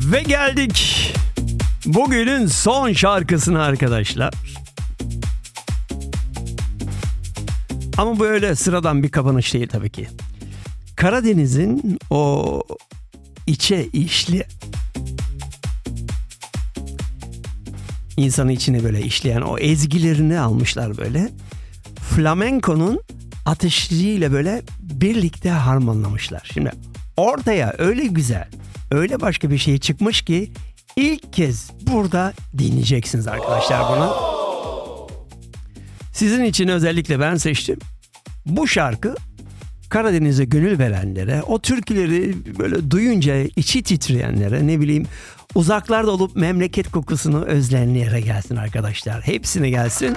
Ve geldik bugünün son şarkısına arkadaşlar. Ama böyle sıradan bir kapanış değil tabii ki. Karadeniz'in o içe işli, insanın içine böyle işleyen o ezgilerini almışlar böyle. Flamenko'nun ateşleriyle böyle birlikte harmanlamışlar. Şimdi ortaya öyle güzel, öyle başka bir şey çıkmış ki ilk kez burada dinleyeceksiniz arkadaşlar bunu. Sizin için özellikle ben seçtim. Bu şarkı Karadeniz'e gönül verenlere, o türküleri böyle duyunca içi titreyenlere, ne bileyim uzaklarda olup memleket kokusunu özleyenlere gelsin arkadaşlar. Hepsine gelsin.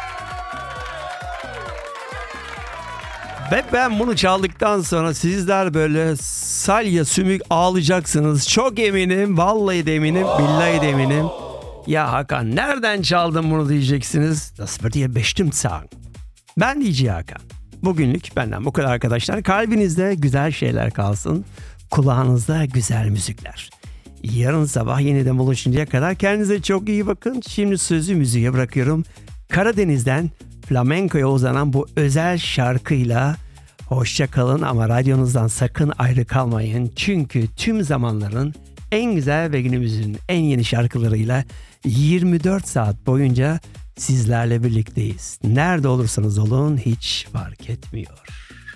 Ve ben bunu çaldıktan sonra sizler böyle salya sümük ağlayacaksınız. Çok eminim, vallahi de eminim, billahi de eminim. Ya Hakan nereden çaldın bunu diyeceksiniz. Das wird ihr bestimmt sagen. Ben DJ Hakan. Bugünlük benden bu kadar arkadaşlar. Kalbinizde güzel şeyler kalsın. Kulağınızda güzel müzikler. Yarın sabah yeniden buluşuncaya kadar kendinize çok iyi bakın. Şimdi sözü müziğe bırakıyorum. Karadeniz'den flamenkoya uzanan bu özel şarkıyla hoşça kalın ama radyonuzdan sakın ayrı kalmayın. Çünkü tüm zamanların en güzel ve günümüzün en yeni şarkılarıyla 24 saat boyunca sizlerle birlikteyiz. Nerede olursanız olun hiç fark etmiyor.